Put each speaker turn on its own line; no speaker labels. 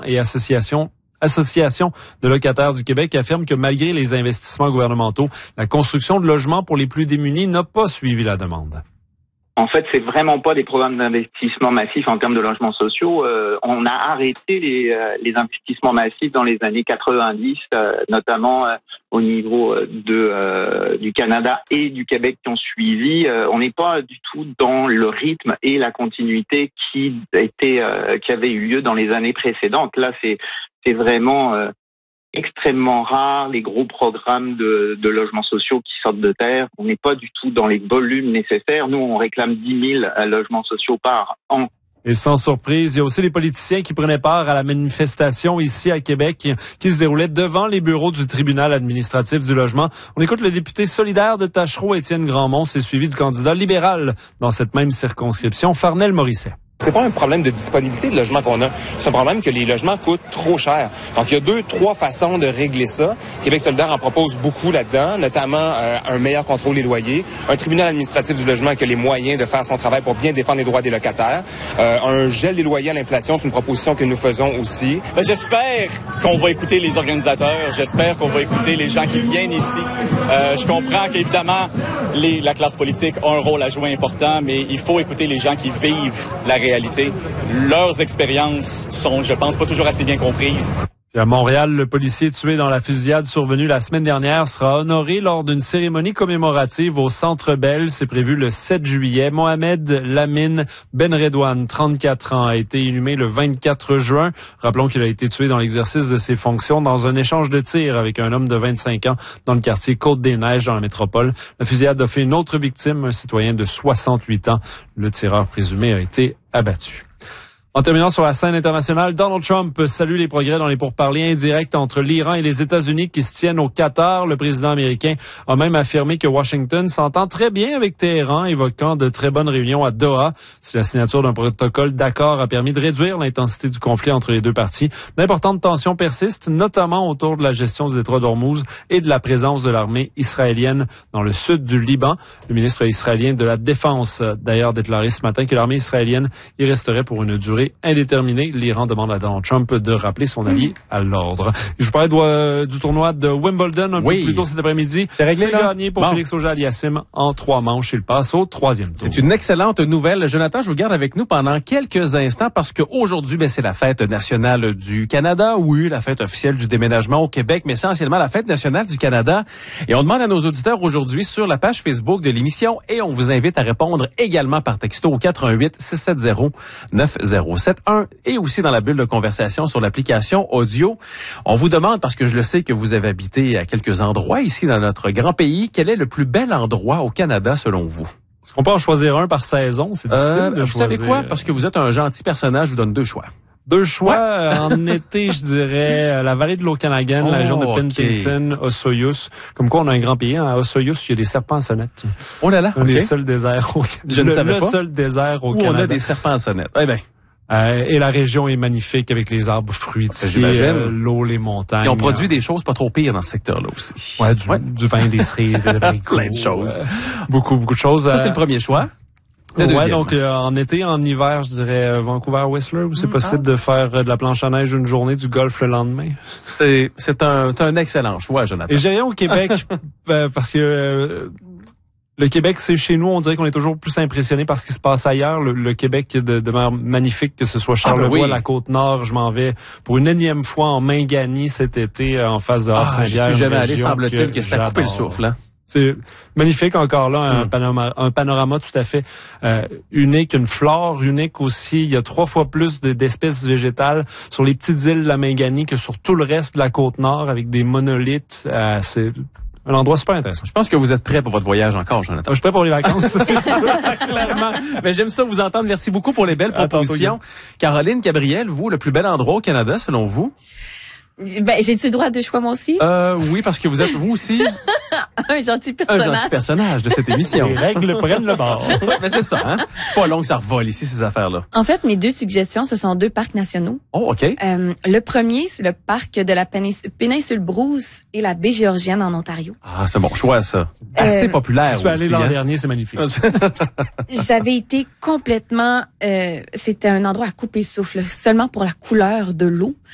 et Association de locataires du Québec affirme que malgré les investissements gouvernementaux, la construction de logements pour les plus démunis n'a pas suivi la demande.
En fait, c'est vraiment pas des programmes d'investissement massifs en termes de logements sociaux. On a arrêté les investissements massifs dans les années 90, notamment au niveau du Canada et du Québec qui ont suivi. On n'est pas du tout dans le rythme et la continuité qui avait eu lieu dans les années précédentes. Là, c'est vraiment extrêmement rare, les gros programmes de logements sociaux qui sortent de terre. On n'est pas du tout dans les volumes nécessaires. Nous, on réclame 10 000 logements sociaux par an.
Et sans surprise, il y a aussi les politiciens qui prenaient part à la manifestation ici à Québec qui se déroulait devant les bureaux du tribunal administratif du logement. On écoute le député solidaire de Tachereau, Étienne Grandmont, c'est suivi du candidat libéral dans cette même circonscription, Farnel Morisset.
C'est pas un problème de disponibilité de logement qu'on a. C'est un problème que les logements coûtent trop cher. Donc, il y a 2-3 façons de régler ça. Québec solidaire en propose beaucoup là-dedans, notamment un meilleur contrôle des loyers, un tribunal administratif du logement qui a les moyens de faire son travail pour bien défendre les droits des locataires, un gel des loyers à l'inflation, c'est une proposition que nous faisons aussi.
J'espère qu'on va écouter les organisateurs, j'espère qu'on va écouter les gens qui viennent ici. Je comprends qu'évidemment, la classe politique a un rôle à jouer important, mais il faut écouter les gens qui vivent la réalité. Leurs expériences sont, je pense, pas toujours assez bien comprises.
Puis à Montréal, le policier tué dans la fusillade survenue la semaine dernière sera honoré lors d'une cérémonie commémorative au Centre Bell. C'est prévu le 7 juillet. Mohamed Lamine Benredouane, 34 ans, a été inhumé le 24 juin. Rappelons qu'il a été tué dans l'exercice de ses fonctions dans un échange de tirs avec un homme de 25 ans dans le quartier Côte-des-Neiges dans la métropole. La fusillade a fait une autre victime, un citoyen de 68 ans. Le tireur présumé a été abattu. En terminant sur la scène internationale, Donald Trump salue les progrès dans les pourparlers indirects entre l'Iran et les États-Unis qui se tiennent au Qatar. Le président américain a même affirmé que Washington s'entend très bien avec Téhéran, évoquant de très bonnes réunions à Doha. Si la signature d'un protocole d'accord a permis de réduire l'intensité du conflit entre les deux parties, d'importantes tensions persistent, notamment autour de la gestion du détroit d'Ormuz et de la présence de l'armée israélienne dans le sud du Liban. Le ministre israélien de la Défense a d'ailleurs déclaré ce matin que l'armée israélienne y resterait pour une durée indéterminé. L'Iran demande à Donald Trump de rappeler son allié à l'ordre. Je vous parlais du tournoi de Wimbledon un peu plus tôt cet après-midi.
C'est réglé, là?
Gagné pour Félix Auger-Aliassime en 3 manches. Il passe au 3e tour.
C'est une excellente nouvelle. Jonathan, je vous garde avec nous pendant quelques instants parce qu'aujourd'hui, c'est la fête nationale du Canada. Oui, la fête officielle du déménagement au Québec, mais essentiellement la fête nationale du Canada. Et on demande à nos auditeurs aujourd'hui sur la page Facebook de l'émission et on vous invite à répondre également par texto au 418-670-9071 et aussi dans la bulle de conversation sur l'application audio. On vous demande, parce que je le sais que vous avez habité à quelques endroits ici dans notre grand pays, quel est le plus bel endroit au Canada selon vous?
Est-ce qu'on peut en choisir un par saison? C'est difficile de
vous
choisir.
savez quoi? Parce que vous êtes un gentil personnage, je vous donne 2 choix.
2 choix. En été, je dirais la vallée de l'Okanagan, la région de Penticton, Osoyoos. Comme quoi, on a un grand pays. À Osoyoos, il y a des serpents à sonnette.
Oh là là,
c'est un des seuls déserts au Canada.
Je ne savais pas.
Le seul désert au
Où
Canada.
on a des serpents à sonnette. Eh bien.
Et la région est magnifique avec les arbres fruitiers, l'eau, les montagnes.
Et on produit des choses pas trop pires dans ce secteur-là aussi.
Ouais, du vin, des cerises, des abricots.
Plein de choses.
Beaucoup de choses.
Ça, c'est le premier choix.
Ouais, donc en été, en hiver, je dirais Vancouver-Whistler, où c'est possible de faire de la planche à neige une journée, du golf le lendemain.
C'est un excellent choix, Jonathan.
Et j'ai rien au Québec parce que le Québec, c'est chez nous, on dirait qu'on est toujours plus impressionné par ce qui se passe ailleurs. Le Québec demeure magnifique, que ce soit Charlevoix, la Côte-Nord. Je m'en vais pour une énième fois en Mingani cet été en face de Havre-Saint-Pierre.
Je suis jamais allé, semble-t-il que ça coupe le souffle, hein?
C'est magnifique encore là, un panorama tout à fait unique, une flore unique aussi. Il y a 3 fois plus d'espèces végétales sur les petites îles de la Mingani que sur tout le reste de la Côte-Nord avec des monolithes. C'est un endroit super intéressant.
Je pense que vous êtes prêt pour votre voyage encore, Jonathan.
Je suis prêt pour les vacances, c'est sûr.
Clairement. Mais j'aime ça vous entendre. Merci beaucoup pour les belles propositions. Caroline Gabriel, vous, le plus bel endroit au Canada, selon vous?
J'ai-tu le droit de choix, moi aussi?
Oui, parce que vous êtes, vous aussi,
un gentil personnage.
Un gentil personnage de cette émission.
Les règles prennent le bord.
Mais c'est ça, hein? C'est pas long que ça revole ici, ces affaires-là.
En fait, mes 2 suggestions, ce sont 2 parcs nationaux.
Oh, OK.
Le premier, c'est le parc de la péninsule Bruce et la baie Géorgienne en Ontario.
Ah, c'est un bon choix, ça. Assez populaire aussi.
Je suis allé l'an dernier, c'est magnifique.
J'avais été complètement... c'était un endroit à couper souffle, seulement pour la couleur de l'eau.